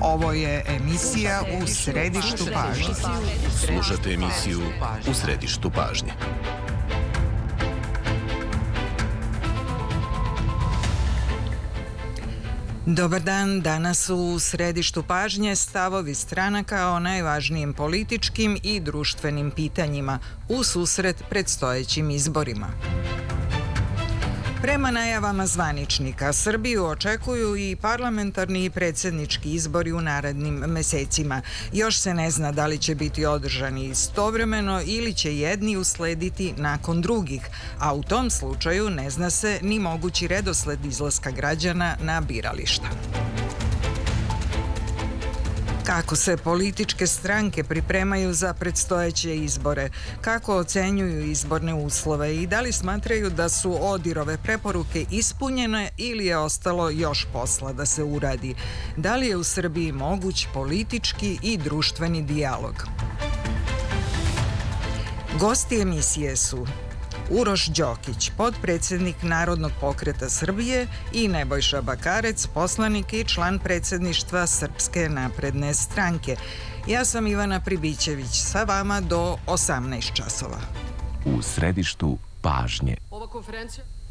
Ovo je emisija U središtu pažnje. Slušate emisiju U središtu pažnje. Dobar dan, danas u središtu pažnje stavovi stranaka o najvažnijim političkim i društvenim pitanjima u susret predstojećim izborima. Prema najavama zvaničnika, Srbiju očekuju i parlamentarni i predsjednički izbori u narednim mesecima. Još se ne zna da li će biti održani istovremeno ili će jedni uslediti nakon drugih, a u tom slučaju ne zna se ni mogući redosled izlaska građana na birališta. Kako se političke stranke pripremaju za predstojeće izbore, kako ocenjuju izborne uslove i da li smatraju da su ODIHR-ove preporuke ispunjene ili je ostalo još posla da se uradi? Da li je u Srbiji moguć politički i društveni dijalog? Gosti emisije su Uroš Đokić, potpredsjednik Narodnog pokreta Srbije, i Nebojša Bakarec, poslanik i član predsjedništva Srpske napredne stranke. Ja sam Ivana Pribićević, sa vama do 18 časova. U središtu pažnje. Ova konferencija